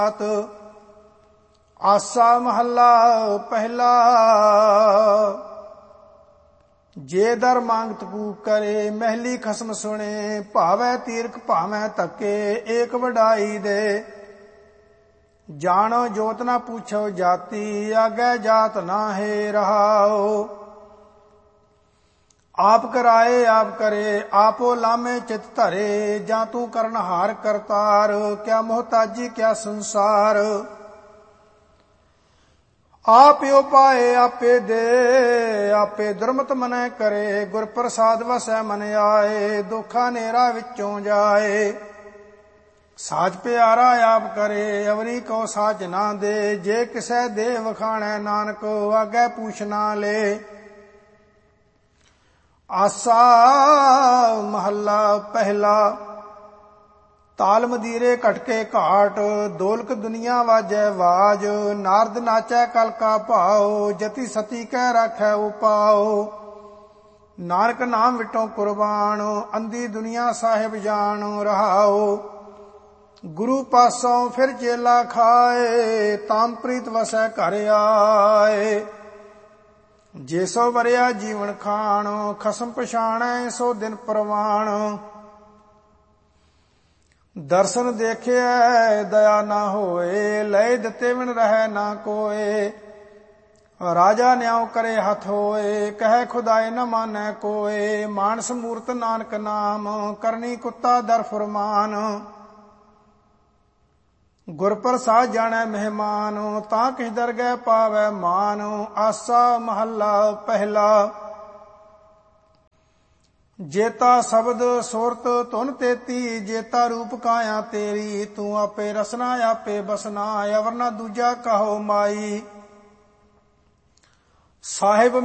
ਆਸਾ ਮਹੱਲਾ ਪਹਿਲਾ। ਜੇ ਦਰ ਮੰਗਤ ਪੂਕ ਕਰੇ, ਮਹਿਲੀ ਖਸਮ ਸੁਣੇ। ਭਾਵੈ ਤੀਰਖ ਭਾਵੈ ਧੱਕੇ, ਏਕ ਵਡਾਈ ਦੇ। ਜਾਣੋ ਜੋਤ ਨਾ ਪੁੱਛੋ ਜਾਤੀ, ਆਗੈ ਜਾਤ ਨਾ ਹੈ ਰਹਾਓ। ਆਪ ਕਰਾਏ ਆਪ ਕਰੇ, ਆਪੋ ਲਾਮੇ ਚਿਤ ਧਰੇ। ਜਾਂ ਤੂੰ ਕਰਨਹਾਰ ਕਰਤਾਰ, ਕਿਆ ਮੁਹਤਾਜੀ ਕਿਆ ਸੰਸਾਰ। ਆਪਿਓ ਪਾਏ ਆਪੇ ਦੇ, ਆਪੇ ਦੁਰਮਤ ਮਨੈ ਕਰੇ। ਗੁਰ ਪ੍ਰਸਾਦ ਵਸੈ ਮਨ ਆਏ, ਦੁਖਾ ਨੇਰਾ ਵਿੱਚੋਂ ਜਾਏ। ਸਾਜ ਪਿਆਰਾ ਆਪ ਕਰੇ, ਅਵਰੀ ਕੋ ਸਾਜ ਨਾ ਦੇ। ਜੇ ਕਿਸੈ ਦੇ ਵਖਾਣੈ ਨਾਨਕ, ਆਗੈ ਪੂਛ ਨਾ ਲੇ। ਆਸਾ ਮਹੱਲਾ ਪਹਿਲਾ। ਤਾਲ ਮਦੀਰੇ ਘਟਕੇ ਘਾਟ, ਦੋਲਕ ਦੁਨੀਆ ਵਾਜੈ ਵਾਜ। ਨਾਰਦ ਨਾਚੈ ਕਲ ਕਾ ਭਾਉ, ਜਤੀ ਸਤੀ ਕਹਿ ਰਾਖੈ ਉਪਾਉ। ਨਾਨਕ ਨਾਮ ਵਿਟੋ ਕੁਰਬਾਨ, ਅੰਧੀ ਦੁਨੀਆ ਸਾਹਿਬ ਜਾਣ ਰਹਾਉ। ਗੁਰੂ ਪਾਸੋਂ ਫਿਰ ਚੇਲਾ ਖਾਏ, ਤਾਮ ਪ੍ਰੀਤ ਵਸੈ ਘਰ ਆਏ। ਜੇ ਸੋ ਵਰਿਆ ਜੀਵਨ ਖਾਣ, ਖਸਮ ਪਛਾਣੈ ਸੋ ਦਿਨ ਪ੍ਰਵਾਣ। ਦਰਸ਼ਨ ਦੇਖਿਐ ਦਇਆ ਨਾ ਹੋਏ, ਲਏ ਦਿੱਤੇ ਬਿਨ ਰਹਿ ਨਾ ਕੋਏ। ਰਾਜਾ ਨਿਆਉ ਕਰੇ ਹੱਥ ਹੋਏ, ਕਹਿ ਖੁਦਾਏ ਨ ਮਾਨੈ ਕੋਏ। ਮਾਨਸ ਮੂਰਤ ਨਾਨਕ ਨਾਮ, ਕਰਨੀ ਕੁੱਤਾ ਦਰ ਫੁਰਮਾਨ। ਗੁਰ ਪ੍ਰਸਾਦ ਜਾਣੈ ਮਹਿਮਾਨ, ਤਾਂ ਕਿਸ ਦਰਗਹਿ ਪਾਵੈ ਮਾਨ। ਆਸਾ ਮਹੱਲਾ ਪਹਿਲਾ। ਜੇਤਾ ਸ਼ਬਦ ਸੁਰਤ ਧੁਨ ਤੇਤੀ, ਜੇਤਾ ਰੂਪ ਕਾਇਆ ਤੇਰੀ। ਤੂੰ ਆਪੇ ਰਸਨਾ ਆਪੇ ਬਸਨਾ, ਅਵਰ ਨਾ ਦੂਜਾ ਕਹੋ ਮਾਈ। ਸਾਹਿਬ